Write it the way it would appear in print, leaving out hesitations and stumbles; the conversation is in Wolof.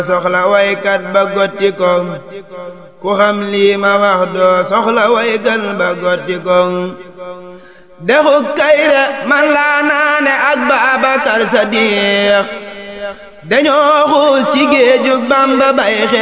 soxla waykat ba gotti ko ku xam lii ma wax doo soxla waykat ba gotti ko dexu kayre man laa naane ak Baabakar Sadiq dañoo xuus ci géejug Bamba bay